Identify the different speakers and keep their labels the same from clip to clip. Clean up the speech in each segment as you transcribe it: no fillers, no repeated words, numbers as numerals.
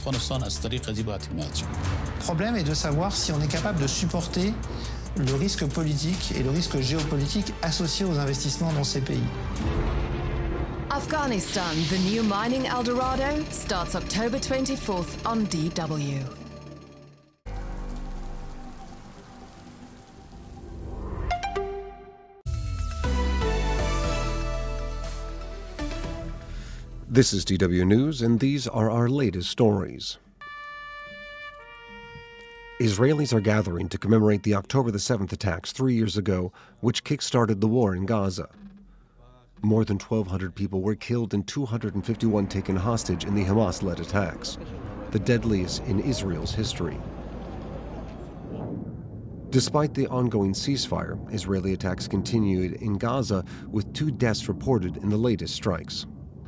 Speaker 1: أفغانستان از طریق دی باید حمایت شود.
Speaker 2: Le problème est de savoir si on est capable de supporter le risque politique et le risque géopolitique associé aux investissements dans ces pays.
Speaker 3: Afghanistan, the new mining Eldorado, starts October 24th on DW.
Speaker 4: This is DW News, and these are our latest stories. Israelis are gathering to commemorate the October the 7th attacks 3 years ago, which kick-started the war in Gaza. More than 1,200 people were killed and 251 taken hostage in the Hamas-led attacks, the deadliest in Israel's history. Despite the ongoing ceasefire, Israeli attacks continued in Gaza, with 2 deaths reported in the latest strikes.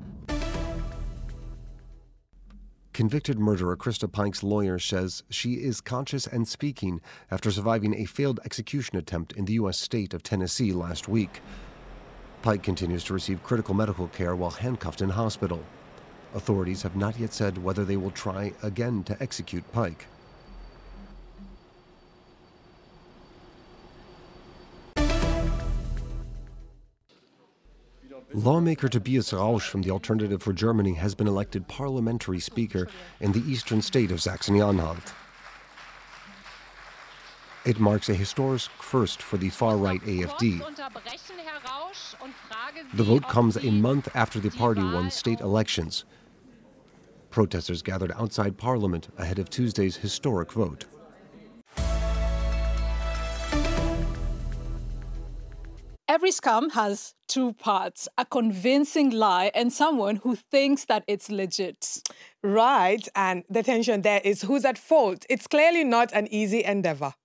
Speaker 4: Convicted murderer Krista Pike's lawyer says she is conscious and speaking after surviving a failed execution attempt in the U.S. state of Tennessee last week. Pike continues to receive critical medical care while handcuffed in hospital. Authorities have not yet said whether they will try again to execute Pike. Lawmaker Tobias Rausch from the Alternative for Germany has been elected parliamentary speaker in the eastern state of Saxony-Anhalt. It marks a historic first for the far-right AfD. The vote comes a month after the party won state elections. Protesters gathered outside Parliament ahead of Tuesday's historic vote.
Speaker 5: Every scam has 2 parts, a convincing lie and someone who thinks that it's legit.
Speaker 6: Right, and the tension there is who's at fault. It's clearly not an easy endeavor.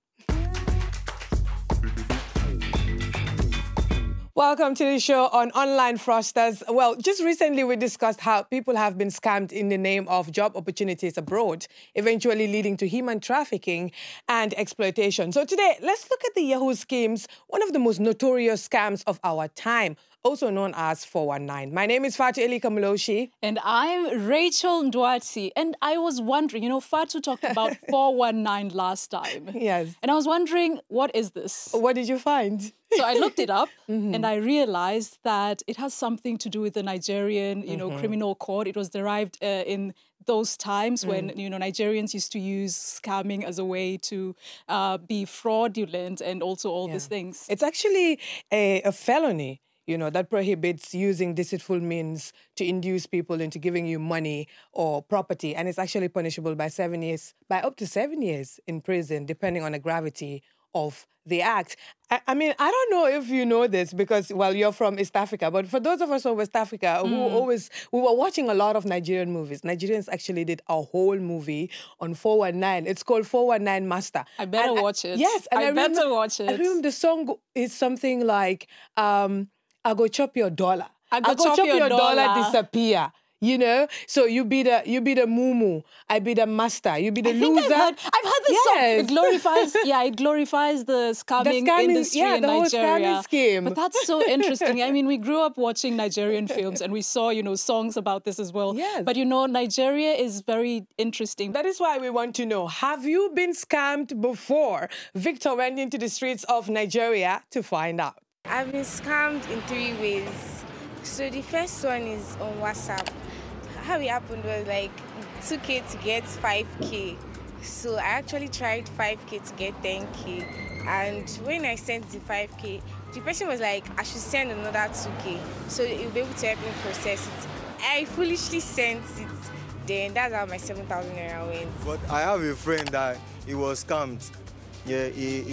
Speaker 6: Welcome to the show on Online Fraudsters. Well, just recently we discussed how people have been scammed in the name of job opportunities abroad, eventually leading to human trafficking and exploitation. So today, let's look at the Yahoo schemes, one of the most notorious scams of our time, also known as 419. My name is Fatu Eli Kamuloshi.
Speaker 5: And I'm Rachel Ndwati. And I was wondering, Fatu talked about 419 last time.
Speaker 6: Yes.
Speaker 5: And I was wondering, what is this?
Speaker 6: What did you find?
Speaker 5: So I looked it up and I realized that it has something to do with the Nigerian, criminal code. It was derived in those times when, Nigerians used to use scamming as a way to be fraudulent and also all these things.
Speaker 6: It's actually a felony, that prohibits using deceitful means to induce people into giving you money or property. And it's actually punishable by up to 7 years in prison, depending on the gravity of the act. I mean, I don't know if you know this because, well, you're from East Africa, but for those of us from West Africa we were watching a lot of Nigerian movies. Nigerians actually did a whole movie on 419. It's called 419 Master.
Speaker 5: I better watch it.
Speaker 6: Yes. And
Speaker 5: I better watch it.
Speaker 6: I remember the song is something like, I go chop your dollar.
Speaker 5: I go chop your dollar.
Speaker 6: Disappear. So you be the mumu, I be the master, you be the loser.
Speaker 5: I've heard this song. It glorifies the scamming industry in
Speaker 6: the whole
Speaker 5: Nigeria.
Speaker 6: Scamming scheme.
Speaker 5: But that's so interesting. I mean, we grew up watching Nigerian films and we saw, songs about this as well.
Speaker 6: Yes.
Speaker 5: But Nigeria is very interesting.
Speaker 6: That is why we want to know, have you been scammed before? Victor went into the streets of Nigeria to find out.
Speaker 7: I've been scammed in 3 ways. So the first one is on WhatsApp. How it happened was like 2K to get 5K. So I actually tried 5K to get 10K. And when I sent the 5K, the person was like, I should send another 2K. So you'll be able to help me process it. I foolishly sent it. Then that's how my 7,000 naira went.
Speaker 8: But I have a friend that he was scammed. Yeah,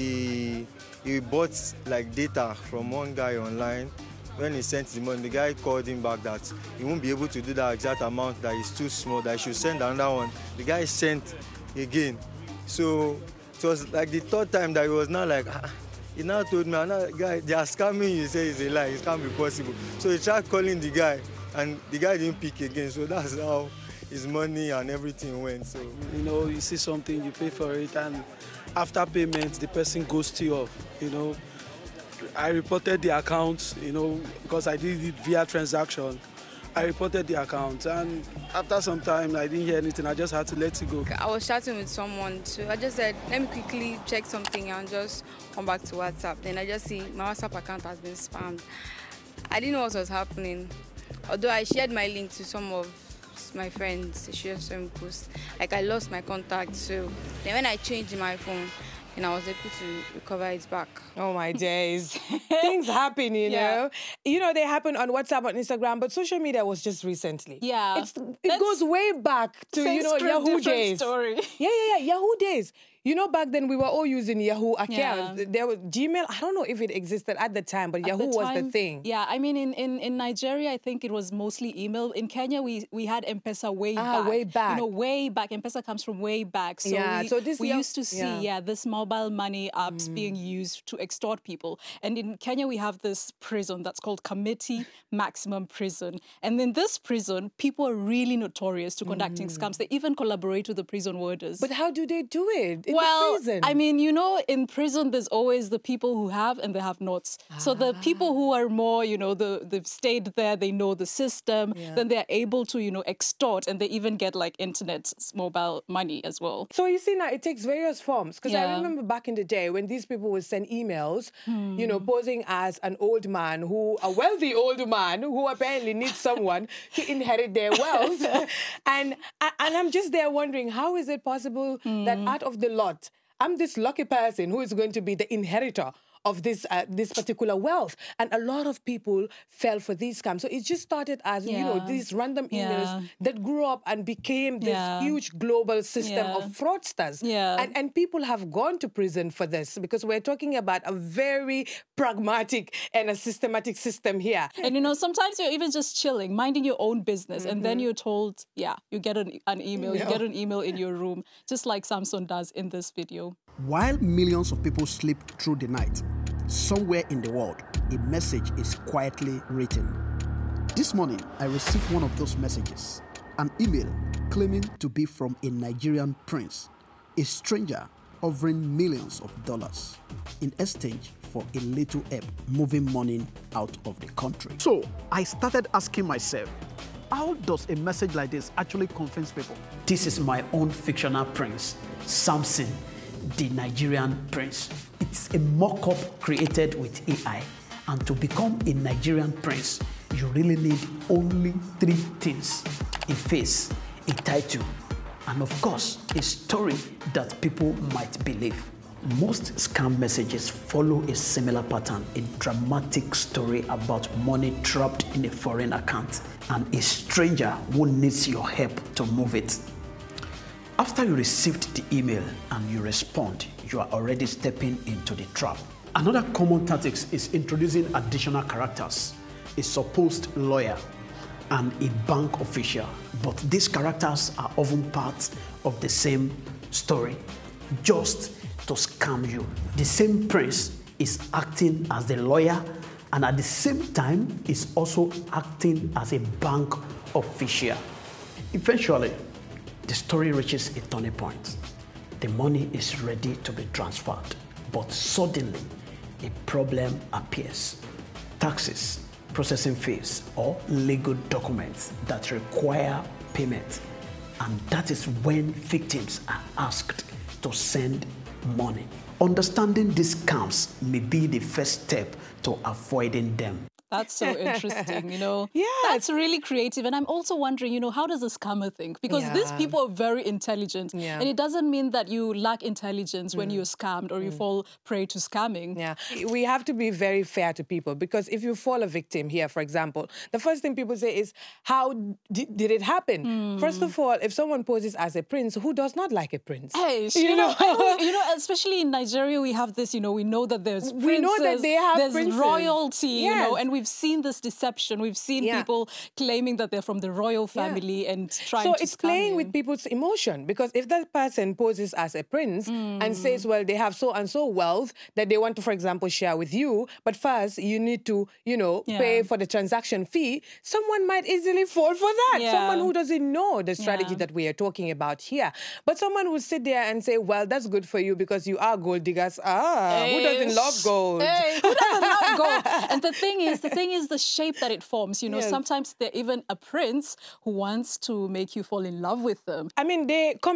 Speaker 8: he bought like data from one guy online. When he sent the money, the guy called him back that he won't be able to do that exact amount, that is too small, that he should send another one. The guy sent again. So it was like the 3rd time that he was now like, he now told me, another guy, they are scamming you. He said it's a lie, it can't be possible. So he tried calling the guy and the guy didn't pick again. So that's how his money and everything went. So
Speaker 9: you see something, you pay for it, and after payment, the person ghosts you off, I reported the account, because I did it via transaction. I reported the account, and after some time, I didn't hear anything. I just had to let it go.
Speaker 7: I was chatting with someone, so I just said, let me quickly check something and just come back to WhatsApp. Then I just see my WhatsApp account has been spammed. I didn't know what was happening. Although I shared my link to some of my friends, shared some posts. Like I lost my contact, so then when I changed my phone, and I was able to recover it back.
Speaker 6: Oh my days. Things happen, you know. You know, they happen on WhatsApp, on Instagram, but social media was just recently.
Speaker 5: Yeah.
Speaker 6: It goes way back to, you know, Yahoo days.
Speaker 5: Story.
Speaker 6: Yeah. Yahoo days. You know, back then we were all using Yahoo accounts. There was Gmail. I don't know if it existed at the time, but Yahoo was the thing.
Speaker 5: Yeah, I mean, in Nigeria, I think it was mostly email. In Kenya, we had M-Pesa way back.
Speaker 6: Way back.
Speaker 5: You know, way back. M-Pesa comes from way back. So we used to see, this mobile money apps being used to extort people. And in Kenya, we have this prison that's called Committee Maximum Prison. And in this prison, people are really notorious to conducting scams. They even collaborate with the prison warders.
Speaker 6: But how do they do it?
Speaker 5: Well, I mean, you know, in prison, there's always the people who have and the have-nots. So the people who are more, you know, they've stayed there, they know the system, then they're able to, you know, extort, and they even get like internet mobile money as well.
Speaker 6: So you see now, it takes various forms. Because I remember back in the day when these people would send emails, you know, posing as an old man a wealthy old man who apparently needs someone to inherit their wealth. and I'm just there wondering, how is it possible that out of the lot, I'm this lucky person who is going to be the inheritor of this particular wealth. And a lot of people fell for these scams. So it just started as, you know, these random emails that grew up and became this huge global system of fraudsters. And people have gone to prison for this because we're talking about a very pragmatic and a systematic system here.
Speaker 5: And, you know, sometimes you're even just chilling, minding your own business. And then you're told, you get an email. You get an email in your room, just like Samson does in this video.
Speaker 10: While millions of people sleep through the night, somewhere in the world, a message is quietly written. This morning, I received one of those messages, an email claiming to be from a Nigerian prince, a stranger offering millions of dollars in exchange for a little help moving money out of the country. So I started asking myself, how does a message like this actually convince people?
Speaker 11: This is my own fictional prince, Samson, the Nigerian prince. It's a mock-up created with AI. And to become a Nigerian prince, you really need only 3 things: a face, a title, and of course, a story that people might believe. Most scam messages follow a similar pattern: a dramatic story about money trapped in a foreign account and a stranger who needs your help to move it. After you received the email and you respond, you are already stepping into the trap. Another common tactic is introducing additional characters: a supposed lawyer and a bank official. But these characters are often part of the same story, just to scam you. The same prince is acting as the lawyer and at the same time is also acting as a bank official. Eventually, the story reaches a turning point. The money is ready to be transferred, but suddenly a problem appears: taxes, processing fees, or legal documents that require payment. And that is when victims are asked to send money. Understanding these scams may be the first step to avoiding them.
Speaker 5: That's so interesting, you know. That's really creative. And I'm also wondering, you know, how does a scammer think? Because these people are very intelligent. And it doesn't mean that you lack intelligence when you're scammed or you fall prey to scamming.
Speaker 6: We have to be very fair to people, because if you fall a victim here, for example, the first thing people say is, how did it happen? First of all, if someone poses as a prince, who does not like a prince?
Speaker 5: Hey, you know, especially in Nigeria, we have this, you know, we know that there's princes,
Speaker 6: we know that they have
Speaker 5: there's
Speaker 6: princes.
Speaker 5: Royalty, you know, and we've seen this deception. We've seen people claiming that they're from the royal family and trying to
Speaker 6: So it's playing with people's emotion, because if that person poses as a prince and says, well, they have so and so wealth that they want to, for example, share with you, but first you need to, you know, pay for the transaction fee, someone might easily fall for that. Someone who doesn't know the strategy that we are talking about here. But someone will sit there and say, well, that's good for you because you are gold diggers. Who doesn't love gold?
Speaker 5: Who doesn't love gold? And the thing is the thing is the shape that it forms. You know,
Speaker 6: Yes.
Speaker 5: sometimes they're even a prince who wants to make you fall in love with them.
Speaker 6: I mean, they